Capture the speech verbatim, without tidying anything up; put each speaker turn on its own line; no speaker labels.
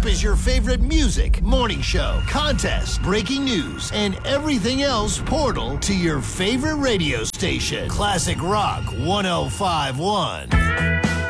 up is your favorite music, morning show, contest, breaking news, and everything else portal to your favorite radio station. Classic Rock one oh five point one.